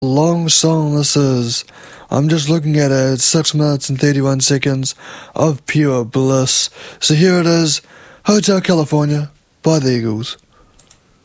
Long song this is. I'm just looking at it. It's 6 minutes and 31 seconds of pure bliss. So here it is, Hotel California by the Eagles.